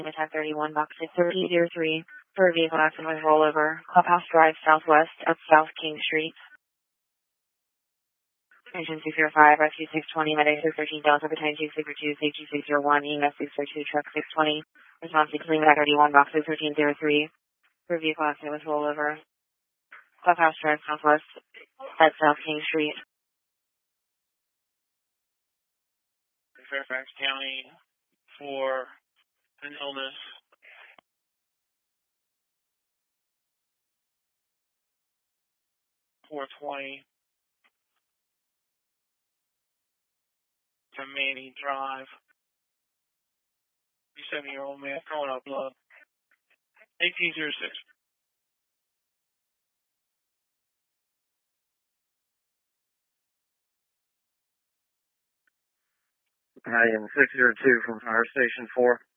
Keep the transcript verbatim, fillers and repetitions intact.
ten thirty-one, box six thirty oh three, for a vehicle accident with rollover, Clubhouse Drive Southwest at South King Street. Engine six zero five, rescue six twenty, medic six thirteen, Delta, battalion two six two, safety six zero one, E M S six two, truck six twenty, response to Lima thirty-one, box six thirteen oh three, for a vehicle accident with rollover, Clubhouse Drive Southwest at South King Street. Fairfax County for an illness. four twenty to Manny Drive. seventy-year-old man throwing up blood. eighteen oh six. Battalion six zero two from Fire Station four.